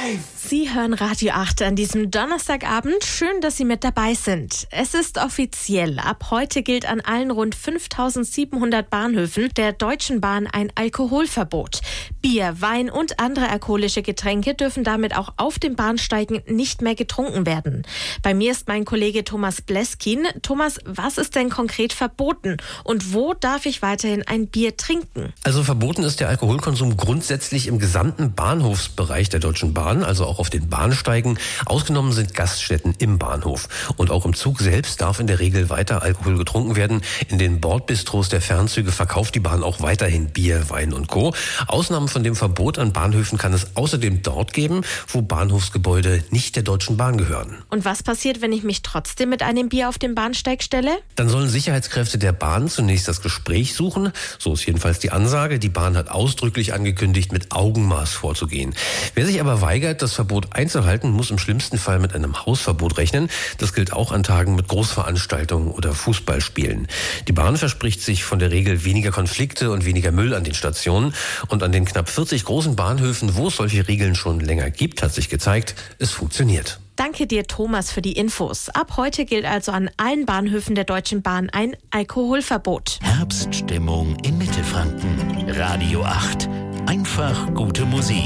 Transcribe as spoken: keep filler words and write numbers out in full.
Live! Sie hören Radio acht an diesem Donnerstagabend. Schön, dass Sie mit dabei sind. Es ist offiziell. Ab heute gilt an allen rund fünftausendsiebenhundert Bahnhöfen der Deutschen Bahn ein Alkoholverbot. Bier, Wein und andere alkoholische Getränke dürfen damit auch auf den Bahnsteigen nicht mehr getrunken werden. Bei mir ist mein Kollege Thomas Bleskin. Thomas, was ist denn konkret verboten und wo darf ich weiterhin ein Bier trinken? Also verboten ist der Alkoholkonsum grundsätzlich im gesamten Bahnhofsbereich der Deutschen Bahn, also auch auf den Bahnsteigen. Ausgenommen sind Gaststätten im Bahnhof. Und auch im Zug selbst darf in der Regel weiter Alkohol getrunken werden. In den Bordbistros der Fernzüge verkauft die Bahn auch weiterhin Bier, Wein und Co. Ausnahmen von dem Verbot an Bahnhöfen kann es außerdem dort geben, wo Bahnhofsgebäude nicht der Deutschen Bahn gehören. Und was passiert, wenn ich mich trotzdem mit einem Bier auf den Bahnsteig stelle? Dann sollen Sicherheitskräfte der Bahn zunächst das Gespräch suchen. So ist jedenfalls die Ansage. Die Bahn hat ausdrücklich angekündigt, mit Augenmaß vorzugehen. Wer sich aber weigert, das Verbot einzuhalten, muss im schlimmsten Fall mit einem Hausverbot rechnen. Das gilt auch an Tagen mit Großveranstaltungen oder Fußballspielen. Die Bahn verspricht sich von der Regel weniger Konflikte und weniger Müll an den Stationen. Und an den knapp vierzig großen Bahnhöfen, wo es solche Regeln schon länger gibt, hat sich gezeigt, es funktioniert. Danke dir, Thomas, für die Infos. Ab heute gilt also an allen Bahnhöfen der Deutschen Bahn ein Alkoholverbot. Herbststimmung in Mittelfranken. Radio acht. Einfach gute Musik.